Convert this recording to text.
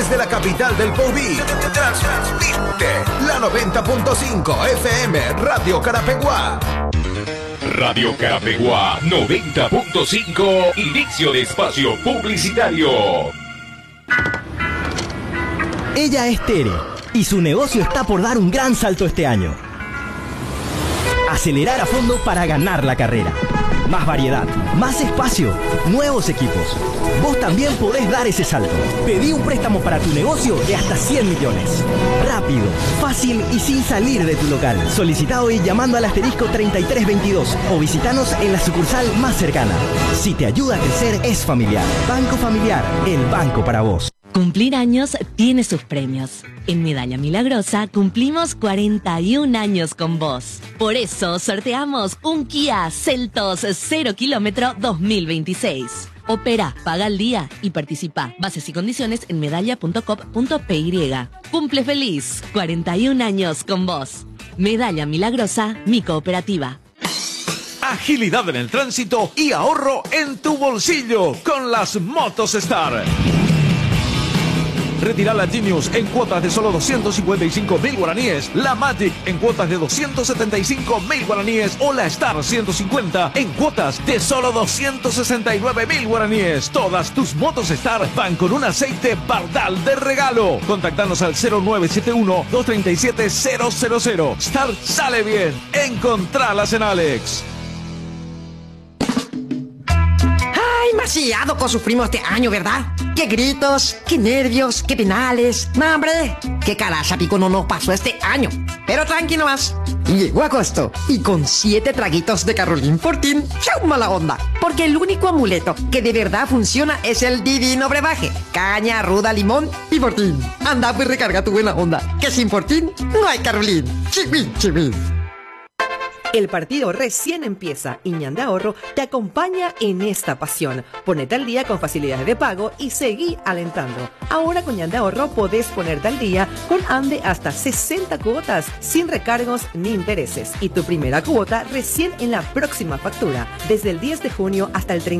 desde la capital del Poví, transmite la 90.5 FM Radio Carapeguá. Radio Carapeguá 90.5, inicio de espacio publicitario. Ella es Tere y su negocio está por dar un gran salto este año. Acelerar a fondo para ganar la carrera. Más variedad, más espacio, nuevos equipos. Vos también podés dar ese salto. Pedí un préstamo para tu negocio de hasta 100 millones. Rápido, fácil y sin salir de tu local. Solicita hoy llamando al asterisco 3322 o visitanos en la sucursal más cercana. Si te ayuda a crecer, es familiar. Banco Familiar, el banco para vos. Cumplir años tiene sus premios. En Medalla Milagrosa cumplimos 41 años con vos. Por eso sorteamos un Kia Seltos 0 kilómetro 2026. Opera, paga al día y participa. Bases y condiciones en medalla.com.py. Cumple feliz, 41 años con vos. Medalla Milagrosa, mi cooperativa. Agilidad en el tránsito y ahorro en tu bolsillo con las Motos Star. Retira la Genius en cuotas de solo 255.000 guaraníes, la Magic en cuotas de 275.000 guaraníes o la Star 150 en cuotas de solo 269.000 guaraníes. Todas tus motos Star van con un aceite Bardal de regalo. Contactanos al 0971-237-000. Star sale bien. Encontralas en Alex. Demasiado sufrimos este año, ¿verdad? Qué gritos, qué nervios, qué penales. No, hombre, qué caracha pico no nos pasó este año. Pero tranquilo más. Llegó agosto y con 7 traguitos de Carolín Fortín, chau mala onda. Porque el único amuleto que de verdad funciona es el divino brebaje. Caña, ruda, limón y Fortín. Anda pues recarga tu buena onda. Que sin Fortín no hay Carolín. Chivín, chivín. El partido recién empieza y Ñan de Ahorro te acompaña en esta pasión. Ponete al día con facilidades de pago y seguí alentando. Ahora con Ñan de Ahorro podés ponerte al día con ANDE hasta 60 cuotas sin recargos ni intereses. Y tu primera cuota recién en la próxima factura. Desde el 10 de junio hasta el 30.